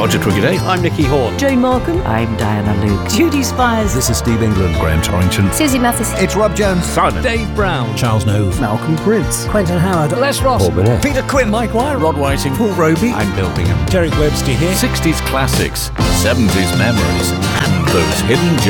Roger Twiggy. I'm Nicky Horn. Jane Markham. I'm Diana Luke. Judy Spires. This is Steve England. Graham Torrington. Susie Mathis. It's Rob Jones. Simon. Dave Brown. Charles Nove. Malcolm Prince. Quentin Howard. Les Ross. Peter Quinn. Mike Wire. Rod Whiting. Paul Roby. I'm Bill Bingham. Derek Webster here. 60s classics, 70s memories, and those hidden gems.